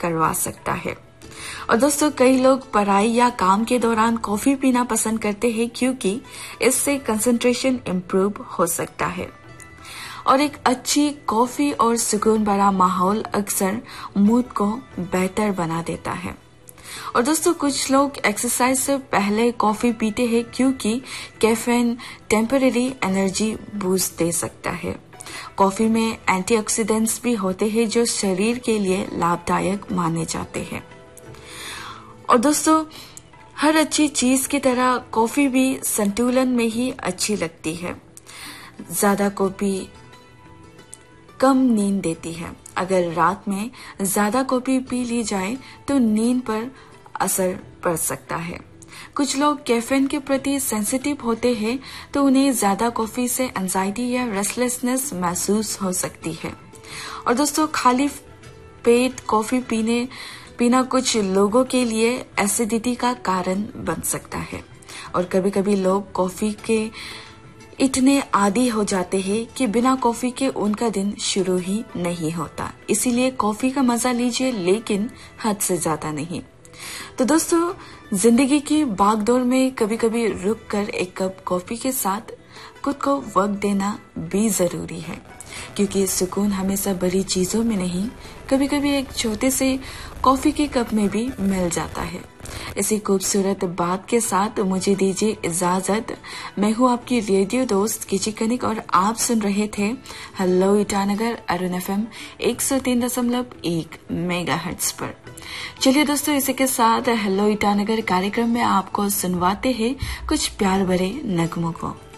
करवा सकता है। और दोस्तों कई लोग पढ़ाई या काम के दौरान कॉफी पीना पसंद करते हैं क्योंकि इससे कंसंट्रेशन इम्प्रूव हो सकता है। और एक अच्छी कॉफी और सुकून भरा माहौल अक्सर मूड को बेहतर बना देता है। और दोस्तों कुछ लोग एक्सरसाइज से पहले कॉफी पीते हैं क्योंकि कैफीन टेम्परेरी एनर्जी बूस्ट दे सकता है। कॉफी में एंटीऑक्सीडेंट्स भी होते हैं जो शरीर के लिए लाभदायक माने जाते हैं। और दोस्तों हर अच्छी चीज की तरह कॉफी भी संतुलन में ही अच्छी लगती है। ज्यादा कॉफी कम नींद देती है। अगर रात में ज्यादा कॉफी पी ली जाए तो नींद पर असर पड़ सकता है। कुछ लोग कैफीन के प्रति सेंसिटिव होते हैं तो उन्हें ज्यादा कॉफी से एंजाइटी या रेस्टलेसनेस महसूस हो सकती है। और दोस्तों खाली पेट कॉफी पीना कुछ लोगों के लिए एसिडिटी का कारण बन सकता है। और कभी कभी लोग कॉफी के इतने आदी हो जाते हैं कि बिना कॉफी के उनका दिन शुरू ही नहीं होता। इसीलिए कॉफी का मजा लीजिए लेकिन हद से ज्यादा नहीं। तो दोस्तों जिंदगी की भागदौड़ में कभी कभी रुक कर एक कप कॉफी के साथ खुद को वक्त देना भी जरूरी है, क्योंकि सुकून हमेशा बड़ी चीजों में नहीं, कभी कभी एक छोटे से कॉफी के कप में भी मिल जाता है। इसी खूबसूरत बात के साथ मुझे दीजिए इजाजत। मैं हूँ आपकी रेडियो दोस्त किची कनिक और आप सुन रहे थे hello Itanagar Arun FM 103.1 megahertz पर। चलिए दोस्तों इसी के साथ हेलो ईटानगर कार्यक्रम में आपको सुनवाते हैं कुछ प्यार भरे नगमों को।